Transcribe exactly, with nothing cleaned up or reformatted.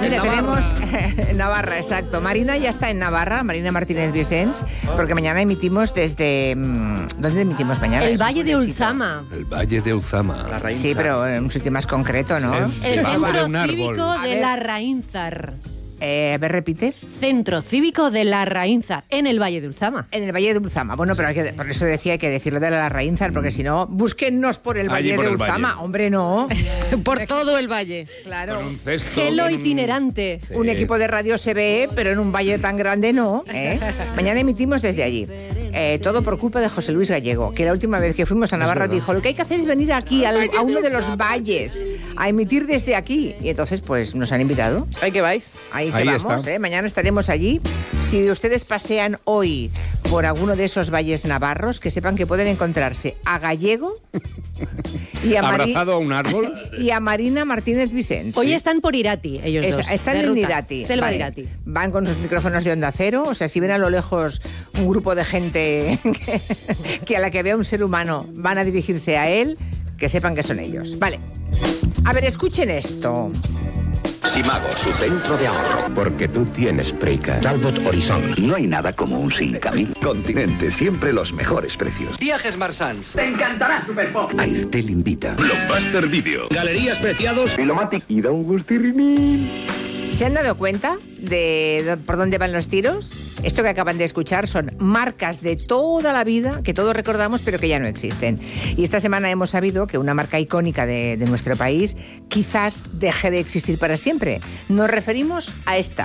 Mira, Navarra. tenemos Navarra, exacto. Marina ya está en Navarra, Marina Martínez Vicens, porque mañana emitimos desde... ¿Dónde emitimos mañana? El Es un Valle de pueblecito. Ulzama. El Valle de Ulzama. La Rainza. Sí, pero en un sitio más concreto, ¿no? El- El Debajo de Centro un árbol. Cívico A de ver. la Raínzar. Eh, a ver, repite. Centro Cívico de la Raínzar, en el Valle de Ulzama. En el Valle de Ulzama. Bueno, pero hay que, por eso decía hay que decirlo de la Raínzar, porque si no, búsquennos por el Allí Valle por de el Ulzama. valle. Hombre, no. Por todo el valle. Claro. Con un cesto. Gelo con un- itinerante. Sí. Un equipo de radio se ve, pero en un valle tan grande no. ¿eh? Mañana emitimos desde allí. Eh, todo por culpa de José Luis Gallego, que la última vez que fuimos a Navarra dijo, lo que hay que hacer es venir aquí, al- a uno de los valles, a emitir desde aquí. Y entonces, pues, nos han invitado. Ahí que vais. Ahí que Ahí vamos, está. ¿eh? Mañana estaremos allí. Si ustedes pasean hoy por alguno de esos valles navarros, que sepan que pueden encontrarse a Gallego y a, Mari- Abrazado a un árbol. y a Marina Martínez Vicens. Hoy están por Irati, ellos Es- dos. están de en ruta. Irati. Selva Vale. de Irati. Van con sus micrófonos de onda cero. O sea, si ven a lo lejos un grupo de gente que, que a la que vea un ser humano van a dirigirse a él, que sepan que son ellos. Vale. A ver, escuchen esto. Simago, su centro de ahorro. Porque tú tienes Preica. Talbot Horizon. No hay nada como un sin camino. Continente, siempre los mejores precios. Viajes Marsans. Airtel invita. Blockbuster Video. Galerías Preciados. Filomatic y da un gustirrinín. ¿Se han dado cuenta de, de por dónde van los tiros? Esto que acaban de escuchar son marcas de toda la vida que todos recordamos pero que ya no existen. Y esta semana hemos sabido que una marca icónica de, de nuestro país quizás deje de existir para siempre. Nos referimos a esta.